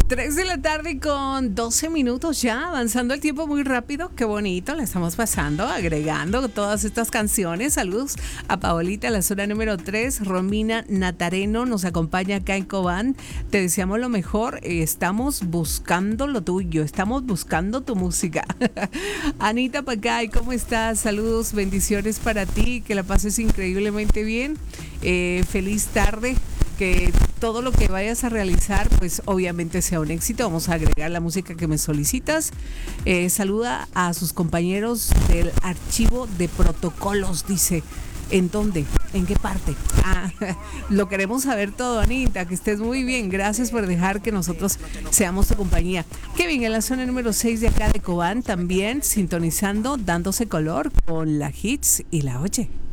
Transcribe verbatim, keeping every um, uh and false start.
Tres de la tarde con doce minutos ya, avanzando el tiempo muy rápido. Qué bonito, la estamos pasando, agregando todas estas canciones. Saludos a Paolita, la zona número tres. Romina Natareno nos acompaña acá en Cobán. Te deseamos lo mejor. Estamos buscando lo tuyo, estamos buscando tu música. Anita Pacay, ¿cómo estás? Saludos, bendiciones para ti, que la pases increíblemente bien. Eh, feliz tarde. Que todo lo que vayas a realizar, pues obviamente sea un éxito. Vamos a agregar la música que me solicitas. Eh, saluda a sus compañeros del archivo de protocolos, dice. ¿En dónde? ¿En qué parte? Ah, lo queremos saber todo, Anita. Que estés muy bien. Gracias por dejar que nosotros seamos tu compañía. Kevin, en la zona número seis de acá de Cobán, también sintonizando, dándose color con la Hits y la Oye.